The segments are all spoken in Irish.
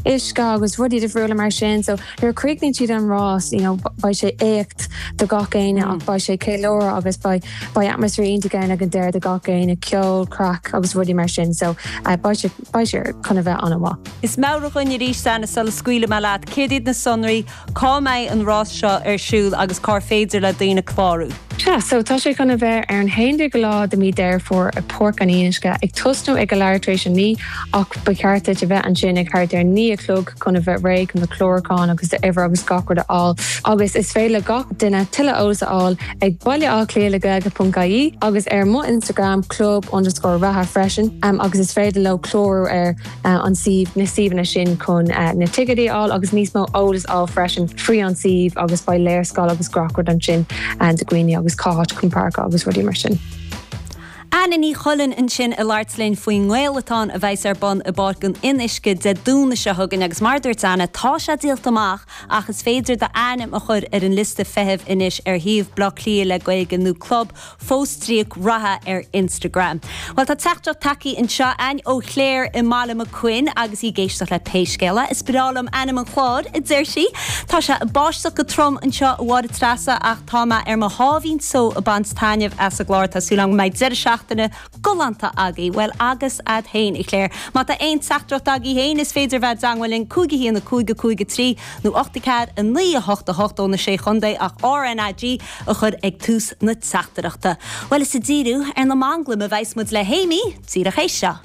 isca agus rudí de bhrúla mar sin, so nuair críicnín siad an rás, ba sé écht do gacéine ach ba sé célóra agus ba atmosfér intigaine an déir de gacéine ceol, crack agus rudí mar sin, so ba sé chuna bheith an bhá. Is mára chuine ríis sanna sal scuile me leat, céad na sonraí cá méid an rás seo siúil agus cá féidir le daoine chlárú. Yeah, so tá sé chuna bheith ar an héindir go lá de mí déir for a porc an íonsca ag tusnú ag go leirtrééis ní ach ba cearta de bheith an sin ag chuir ar ní a clog chuna bheith réig an na chlóricán agus de ever agus gachar all. Agus is féile gach duine tuile ósa all ag bailile á cléalaga go.caí agus ar mo Instagram club_ratha freisin agus is féidir le chlór ar an sib na síbna sin chun na tigadí all agus níos mó ólas all freisin frí an sib agus ba léir scáil agus gachar an sin and de gwine agus cáit chun parc agus rudí mar sin. Anna ní cholann an sin a láirtlinn faoin nghaolatán a bheits ar bon a bágan inisce de dúna se thugan agus mar dúirt Anna tá sé díalt amach ach is féidir de anim a chur ar an lista feitheamh inis ar híomh blog lia le gaige nó club fóstríoch ratha ar Instagram. Well tá teachteach tací an seo ain ó chléir i mála a cuin agus í géisteach le péiscéile is bedálam anim an chlád i dtíir si. Tá sé báisteach go trom an seo bhád trasa ach táma ar mo hábhín so a bans taineh as a glár tá súlang maid 17 golanta agi, well agus ad hain I chléir. Ma tá ein seachtrocht agi hain is féidir bheith dangwalin cúgi hína cúige 3 nó 8 a 9 ó na sé chundé ach RNAG a chud ag tús na seachtarachta. Well is a díú ar na manglam a bheits mud le héimi, tíra chéisio.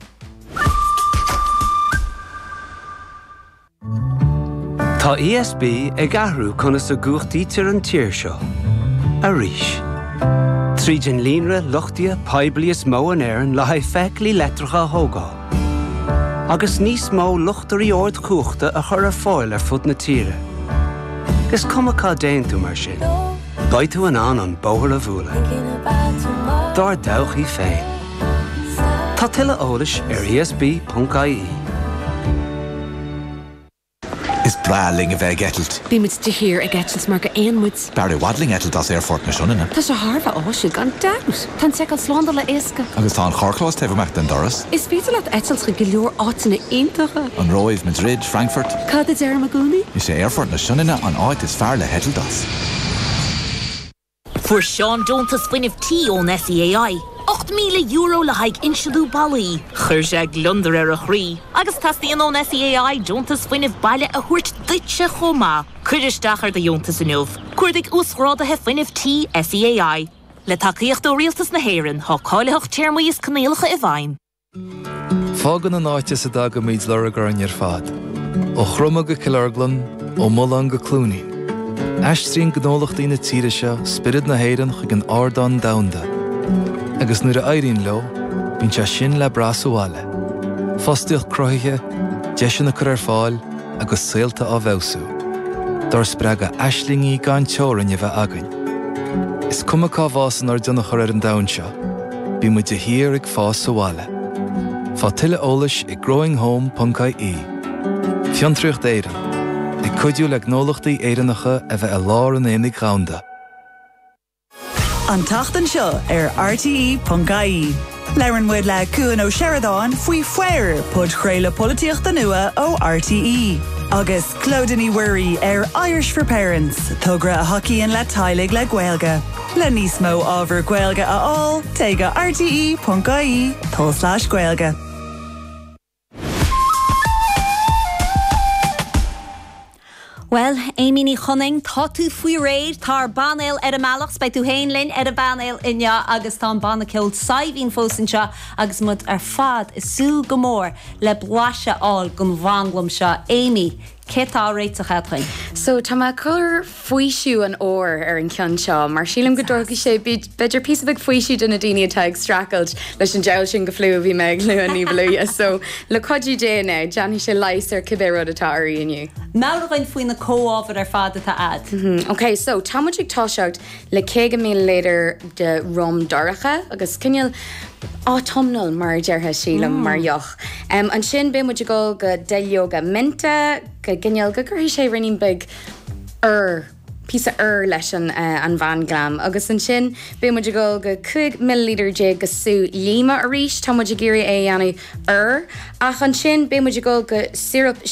Tá ESB ag ahrú chuna sa gúchtaí tir an tíir seo. A ríis. Trídin línre luchtia paiblias mó an éireann le haid feiclí letracha thógá. Agus níos mó luchtarí ord chuachta a chur ar fáil ar fud na tíre. Gus cumachá déan tú mar sin. Baid tú an bóthar a bhúla. Dar dawchaí féin. Tá tuile eolais ar esb.caí. Is braling a bheith getalt. Bí mit de hir a getals mar go éonmuid. Barry wadling etalt as airfort na siúna. Tá sé Harfa áisiú gan daus. Tá secail slánda le éasca. Agus tá an chorchlás tefamach den doras. Is féidir leat etals go leor átainna aontacha. An roimh Madrid, Frankfurt. Cad is ar magúni? Is sé airfort na siúna an áit is fearr le hetalt as. For Sean Jones fuineh tí ón SEAI. €8,000 le haig insiadú ballaí. Chur sé glundar ar a chrí. Agus tastíon ón SEAI Jonas fuineh baile a thuirt duitse chomá. Cuidisteach ar de Jonas in nuh. Cuirdig úsrádathe fuineh tí SEAI. Le takeíocht ó rialtas na héireann, há cáileach téirmaíos canéalacha I bhain. Fágan an áite sa dag go míid leragar an ar fad. Ó chroma go Killarglan, ó Mullan go Clúnaí. Eistrín gnólachtaí na tíre seo, spirid na héireann chuig an ardán damhanda. Agus nuair a éiríonn leo, bíonn sé sin le brasúáile. Fostaíocht cruthaithe, deisianna chur ar fáil agus saolta á bhebhsú. Dar spreag a eislingaí gan teorann a bheith againn. Is cumachá bhásan ar duna chur ar an domhan seo, bí muid de hir ag fás súáile. Fá tuile eolais I growinghome.caí. Fiontraocht éireann, ag cuidiú le gnólachtaí éireannacha a bheith a lár an éananig ghaunda. An tachtan seo ar RTE.caí. Leireann muid le cuan ó Sheridan faoi foiir pud chréile políochta nua ó RTE. Agus Clódaní Worry ar Irish for Parents, tugra a hocaíonn le tailig le Gaeilge. Le níos mó ábhar Gaeilge a all, teige RTE.caí/Gaeilge. Well, Amy ní chunning, tá tú faoi réid, tá banéil ar a meallachs, bei tú héinlinn ar a banéil inne agus tá banna ceolt saibhín fósan seo agus mud ar fad is sú go mór le blaise áil gon bhanglam seo. Amy, Ketá réiteach atchain. So tá má chur faoisiú an óir ar an ceann seo, mar sílam go dtorca sé beidir pí a big faoisiú duna daine atá ag stracailt leis an deil sin go fliú a bhí meid lu a níbalú. So le codí déana, Johnny sé leis ar cibéród atá arí inniu. Márainn faoin na cóábhar ar fad atá ad. Okay, so tá muid ag táiseacht le 100,000 litre de rom doracha agus cinneal autumnal mar deartha sílam mar joch. An sin be muid go deilioga minta, go ginial go gur sé rinning big písa leis an bhan glam. Agus an sin be muid go 2 milliliter je go sú líma a ríis, tá muid géirí é anna ach an sin be muid go syrup